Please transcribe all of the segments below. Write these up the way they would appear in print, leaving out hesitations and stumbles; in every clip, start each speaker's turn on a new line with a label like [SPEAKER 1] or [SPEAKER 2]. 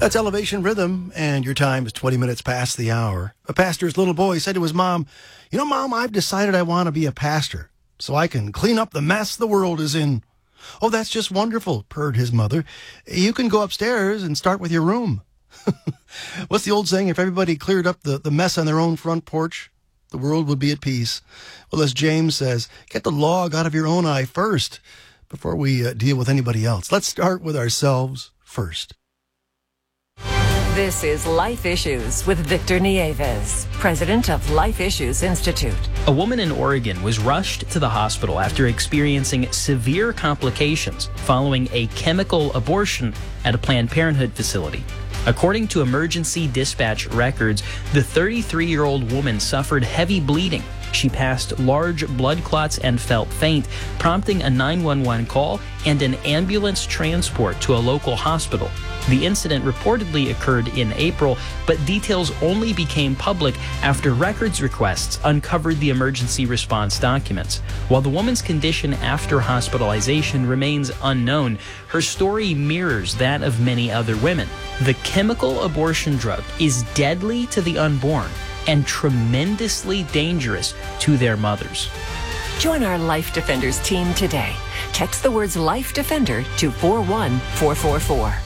[SPEAKER 1] That's Elevation Rhythm, and your time is 20 minutes past the hour. A pastor's little boy said to his mom, "You know, Mom, I've decided I want to be a pastor so I can clean up the mess the world is in." "Oh, that's just wonderful," purred his mother. "You can go upstairs and start with your room." What's the old saying? If everybody cleared up the mess on their own front porch, the world would be at peace. Well, as James says, get the log out of your own eye first before we deal with anybody else. Let's start with ourselves first.
[SPEAKER 2] This is Life Issues with Victor Nieves, president of Life Issues Institute.
[SPEAKER 3] A woman in Oregon was rushed to the hospital after experiencing severe complications following a chemical abortion at a Planned Parenthood facility. According to emergency dispatch records, the 33-year-old woman suffered heavy bleeding. She passed large blood clots and felt faint, prompting a 911 call and an ambulance transport to a local hospital. The incident reportedly occurred in April, but details only became public after records requests uncovered the emergency response documents. While the woman's condition after hospitalization remains unknown, her story mirrors that of many other women. The chemical abortion drug is deadly to the unborn and tremendously dangerous to their mothers.
[SPEAKER 2] Join our Life Defenders team today. Text the words Life Defender to 41444.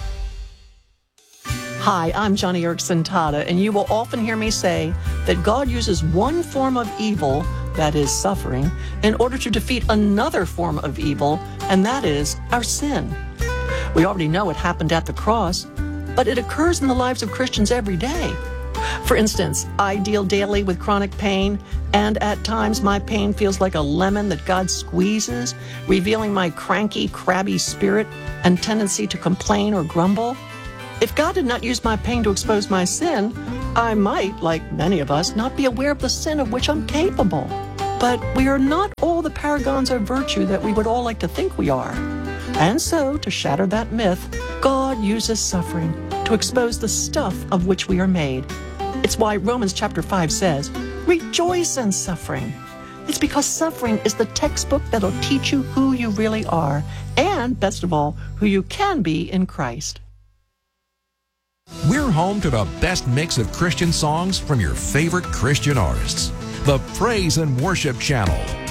[SPEAKER 4] Hi, I'm Johnny Erickson Tada, and you will often hear me say that God uses one form of evil, that is suffering, in order to defeat another form of evil, and that is our sin. We already know it happened at the cross, but it occurs in the lives of Christians every day. For instance, I deal daily with chronic pain, and at times my pain feels like a lemon that God squeezes, revealing my cranky, crabby spirit and tendency to complain or grumble. If God did not use my pain to expose my sin, I might, like many of us, not be aware of the sin of which I'm capable. But we are not all the paragons of virtue that we would all like to think we are. And so, to shatter that myth, God uses suffering to expose the stuff of which we are made. It's why Romans chapter 5 says, "Rejoice in suffering." It's because suffering is the textbook that'll teach you who you really are, and, best of all, who you can be in Christ.
[SPEAKER 5] We're home to the best mix of Christian songs from your favorite Christian artists. The Praise and Worship Channel.